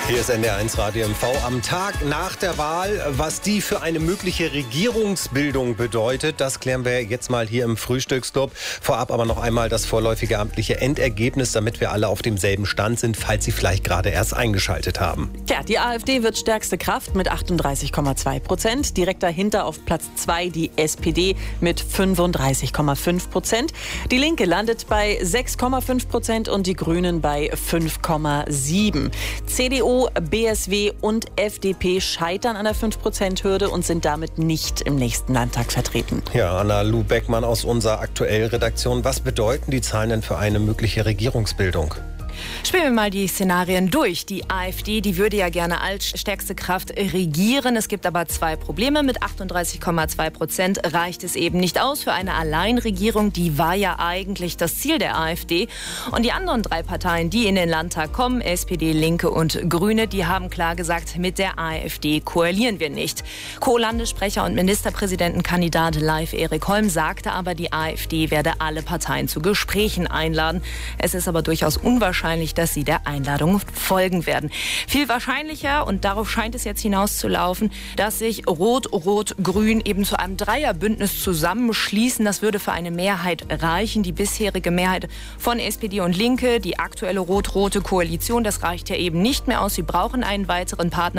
Hier ist NDR1 Radio MV am Tag nach der Wahl. Was die für eine mögliche Regierungsbildung bedeutet, das klären wir jetzt mal hier im Frühstücksclub. Vorab aber noch einmal das vorläufige amtliche Endergebnis, damit wir alle auf demselben Stand sind, falls Sie vielleicht gerade erst eingeschaltet haben. Ja, die AfD wird stärkste Kraft mit 38,2%. Direkt dahinter auf Platz 2 die SPD mit 35,5%. Die Linke landet bei 6,5% und die Grünen bei 5,7%. CDU, BSW und FDP scheitern an der 5%-Hürde und sind damit nicht im nächsten Landtag vertreten. Ja, Anna-Lu Beckmann aus unserer Aktuell-Redaktion. Was bedeuten die Zahlen denn für eine mögliche Regierungsbildung? Spielen wir mal die Szenarien durch. Die AfD, die würde ja gerne als stärkste Kraft regieren. Es gibt aber zwei Probleme. Mit 38,2% reicht es eben nicht aus für eine Alleinregierung. Die war ja eigentlich das Ziel der AfD. Und die anderen drei Parteien, die in den Landtag kommen, SPD, Linke und Grüne, die haben klar gesagt, mit der AfD koalieren wir nicht. Co-Landessprecher und Ministerpräsidentenkandidat Leif Erik Holm sagte aber, die AfD werde alle Parteien zu Gesprächen einladen. Es ist aber durchaus unwahrscheinlich, dass sie der Einladung folgen werden. Viel wahrscheinlicher, und darauf scheint es jetzt hinauszulaufen, dass sich Rot-Rot-Grün eben zu einem Dreierbündnis zusammenschließen. Das würde für eine Mehrheit reichen. Die bisherige Mehrheit von SPD und Linke, die aktuelle rot-rote Koalition, das reicht ja eben nicht mehr aus. Sie brauchen einen weiteren Partner.